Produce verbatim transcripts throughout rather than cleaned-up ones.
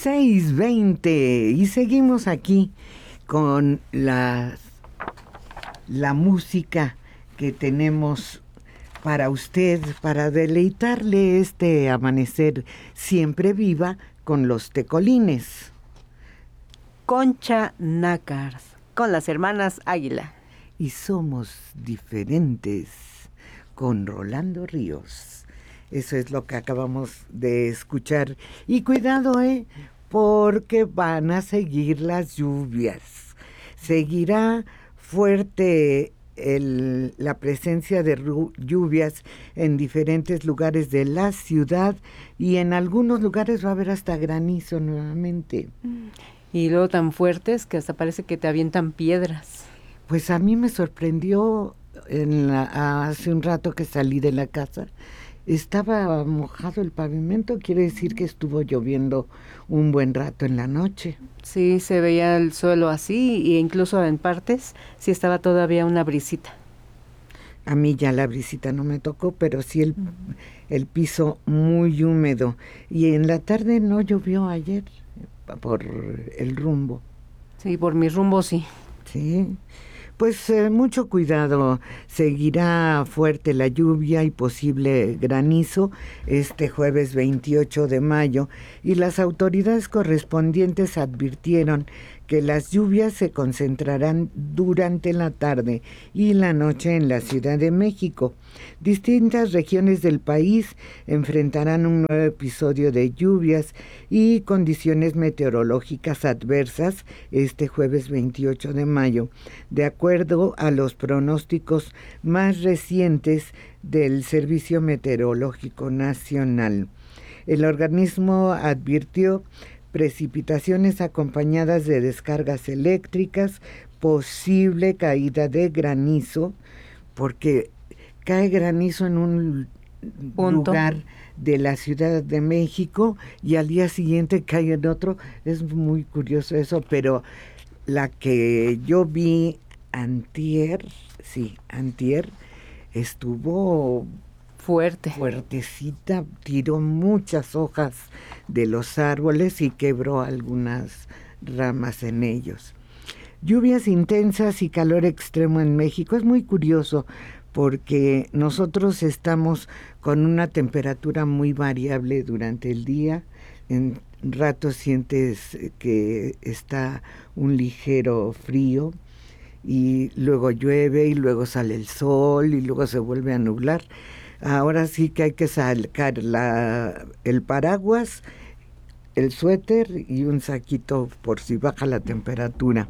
seis veinte y seguimos aquí con la, la música que tenemos para usted, para deleitarle este amanecer siempre viva con los tecolines. Concha Nácar, con las hermanas Águila. Y somos diferentes, con Rolando Ríos. Eso es lo que acabamos de escuchar. Y cuidado, ¿eh? Porque van a seguir las lluvias. Seguirá fuerte el, la presencia de ru- lluvias en diferentes lugares de la ciudad y en algunos lugares va a haber hasta granizo nuevamente. Y luego tan fuertes que hasta parece que te avientan piedras. Pues a mí me sorprendió en la, hace un rato que salí de la casa. Estaba mojado el pavimento, quiere decir que estuvo lloviendo un buen rato en la noche. Sí, se veía el suelo así e incluso en partes sí estaba todavía una brisita. A mí ya la brisita no me tocó, pero sí el, uh-huh. el piso muy húmedo. Y en la tarde no llovió ayer por el rumbo. Sí, por mi rumbo sí. Sí. Pues eh, mucho cuidado, seguirá fuerte la lluvia y posible granizo este jueves veintiocho de mayo y las autoridades correspondientes advirtieron que las lluvias se concentrarán durante la tarde y la noche en la Ciudad de México. Distintas regiones del país enfrentarán un nuevo episodio de lluvias y condiciones meteorológicas adversas este jueves veintiocho de mayo, de acuerdo a los pronósticos más recientes del Servicio Meteorológico Nacional. El organismo advirtió precipitaciones acompañadas de descargas eléctricas, posible caída de granizo, porque cae granizo en un Punto. lugar de la Ciudad de México y al día siguiente cae en otro. Es muy curioso eso, pero la que yo vi antier, sí, antier, estuvo fuerte, fuertecita, tiró muchas hojas de los árboles y quebró algunas ramas en ellos. Lluvias intensas y calor extremo en México. Es muy curioso porque nosotros estamos con una temperatura muy variable durante el día. En ratos sientes que está un ligero frío y luego llueve y luego sale el sol y luego se vuelve a nublar. Ahora sí que hay que sacar la, el paraguas, el suéter y un saquito por si baja la temperatura.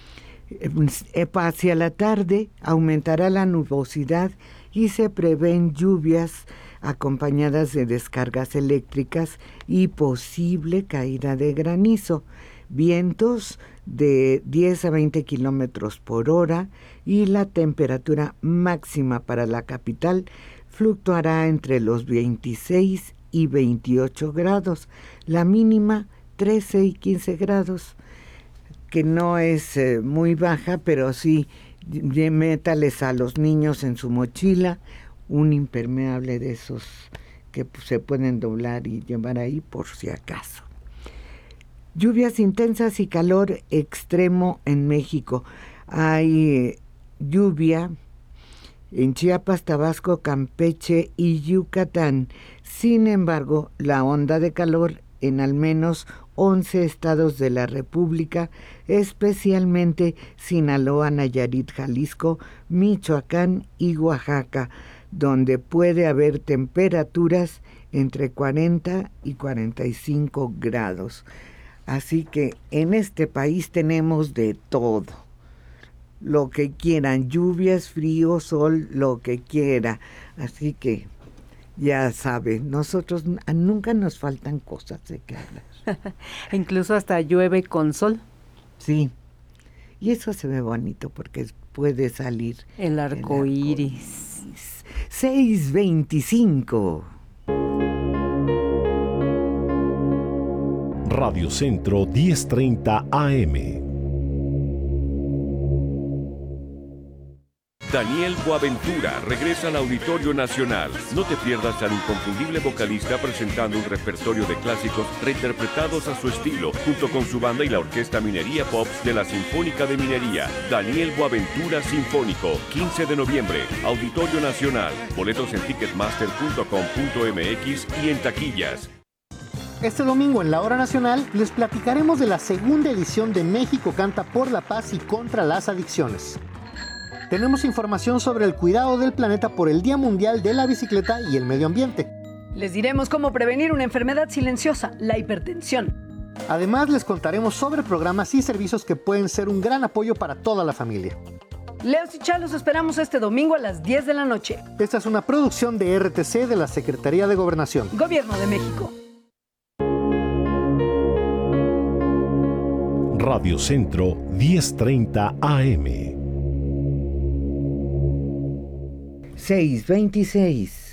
Hacia la tarde aumentará la nubosidad y se prevén lluvias acompañadas de descargas eléctricas y posible caída de granizo. Vientos de diez a veinte kilómetros por hora y la temperatura máxima para la capital fluctuará entre los veintiséis y veintiocho grados, la mínima trece y quince grados, que no es eh, muy baja, pero sí métales a los niños en su mochila un impermeable de esos que pues, se pueden doblar y llevar ahí por si acaso. Lluvias intensas y calor extremo en México. Hay eh, lluvia en Chiapas, Tabasco, Campeche y Yucatán. Sin embargo, la onda de calor en al menos once estados de la República, especialmente Sinaloa, Nayarit, Jalisco, Michoacán y Oaxaca, donde puede haber temperaturas entre cuarenta y cuarenta y cinco grados. Así que en este país tenemos de todo. Lo que quieran, lluvias, frío, sol, lo que quiera. Así que ya saben, nosotros nunca nos faltan cosas de que hablar. Incluso hasta llueve con sol. Sí, y eso se ve bonito porque puede salir el arco iris. seis veinticinco. Radio Centro diez treinta A M. Daniel Boaventura regresa al Auditorio Nacional. No te pierdas al inconfundible vocalista presentando un repertorio de clásicos reinterpretados a su estilo, junto con su banda y la Orquesta Minería Pops de la Sinfónica de Minería. Daniel Boaventura Sinfónico, quince de noviembre, Auditorio Nacional. Boletos en ticketmaster punto com punto m x y en taquillas. Este domingo en la Hora Nacional les platicaremos de la segunda edición de México Canta por la Paz y contra las Adicciones. Tenemos información sobre el cuidado del planeta por el Día Mundial de la Bicicleta y el Medio Ambiente. Les diremos cómo prevenir una enfermedad silenciosa, la hipertensión. Además, les contaremos sobre programas y servicios que pueden ser un gran apoyo para toda la familia. Leos y Chá, los esperamos este domingo a las diez de la noche. Esta es una producción de R T C de la Secretaría de Gobernación. Gobierno de México. Radio Centro diez treinta A M. seis veintiséis.